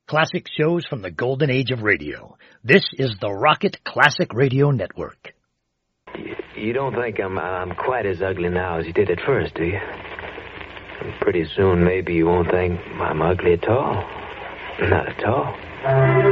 Classic shows from the golden age of radio. This is the Rocket Classic Radio Network. You don't think I'm quite as ugly now as you did at first, do you? Pretty soon, maybe you won't think I'm ugly at all. Not at all.